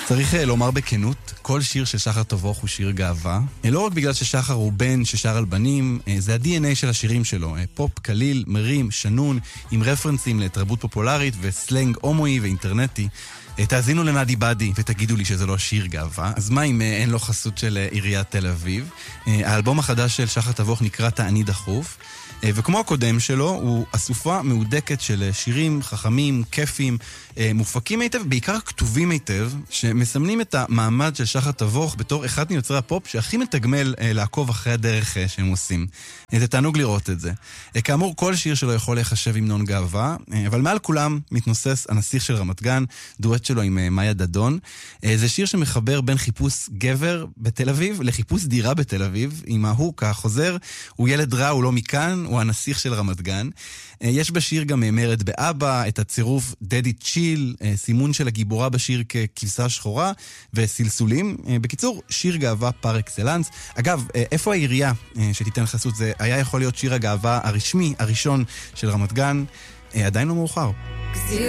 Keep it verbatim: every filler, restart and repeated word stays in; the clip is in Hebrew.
צריך לומר בכנות, כל שיר של שחר תבוך הוא שיר גאווה. לא רק בגלל ששחר הוא בן ששר על בנים, זה ה-די אן איי של השירים שלו. פופ, קליל, מרים, שנון, עם רפרנסים לתרבות פופולרית וסלנג הומואי ואינטרנטי. תאזינו לנדי בדי ותגידו לי שזה לא שיר גאווה. אז מה אם אין לו חסות של עיריית תל אביב? האלבום החדש של שחר תבוך נקרא תעני דחוף. וכמו הקודם שלו, הוא אסופה מעודקת של שירים חכמים, כיפים, מופקים היטב, בעיקר כתובים היטב, שמסמנים את המעמד של שחר תבוך בתור אחד מיוצרי הפופ שהכי מתגמל לעקוב אחרי הדרך שהם עושים. זה תענוג לראות את זה. כאמור, כל שיר שלו יכול להיחשב המנון גאווה, אבל מעל כולם מתנוסס הנסיך של רמת גן, דואט שלו עם מאיה דדון. זה שיר שמחבר בין חיפוש גבר בתל אביב לחיפוש דירה בתל אביב, עם ההוק החוזר, הוא ילד רע, הוא לא מכאן, הוא הנסיך של רמת גן. יש בשיר גם מרד באבא, את הצירוף דדי צ'יל, סימון של הגיבורה בשיר ככבשה שחורה, וסלסולים. בקיצור, שיר גאווה פר אקסלנס. אגב, איפה העירייה שתיתן חסות? זה היה יכול להיות שיר הגאווה הרשמי, הראשון של רמת גן. עדיין לא מאוחר.